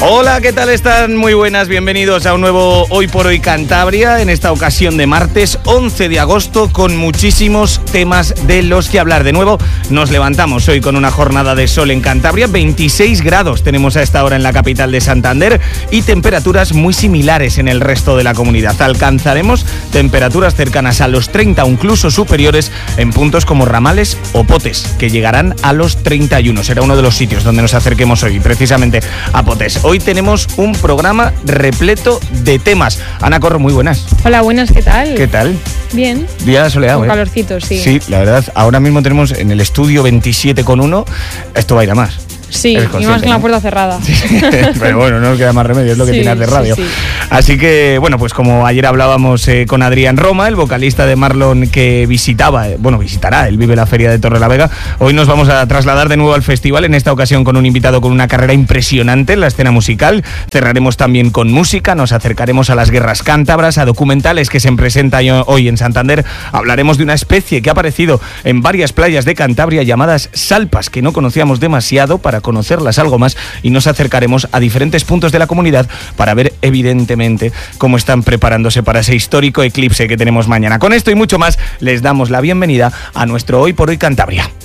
Hola, ¿qué tal están? Muy buenas, bienvenidos a un nuevo Hoy por Hoy Cantabria, en esta ocasión de martes 11 de agosto, con muchísimos temas de los que hablar. De nuevo, nos levantamos hoy con una jornada de sol en Cantabria, 26 grados tenemos a esta hora en la capital de Santander y temperaturas muy similares en el resto de la comunidad. Alcanzaremos temperaturas cercanas a los 30 o incluso superiores en puntos como Ramales o Potes, que llegarán a los 31. Será uno de los sitios donde nos acerquemos hoy, precisamente a Potes. Hoy tenemos un programa repleto de temas. Ana Corro, muy buenas. Hola, buenas, ¿qué tal? ¿Qué tal? Bien. Día soleado, con calorcito, sí. Sí, la verdad, ahora mismo tenemos en el estudio 27,1. Esto va a ir a más. Sí, y más con la puerta cerrada. Sí, pero bueno, no nos queda más remedio, es lo que tiene hacer radio. Sí. Así que, bueno, pues como ayer hablábamos con Adrián Roma, el vocalista de Marlon que visitará, él vive la Feria de Torrelavega, hoy nos vamos a trasladar de nuevo al festival, en esta ocasión con un invitado con una carrera impresionante en la escena musical. Cerraremos también con música, nos acercaremos a las guerras cántabras, a documentales que se presentan hoy en Santander. Hablaremos de una especie que ha aparecido en varias playas de Cantabria llamadas salpas, que no conocíamos demasiado, para conocerlas algo más, y nos acercaremos a diferentes puntos de la comunidad para ver evidentemente cómo están preparándose para ese histórico eclipse que tenemos mañana. Con esto y mucho más les damos la bienvenida a nuestro Hoy por Hoy Cantabria.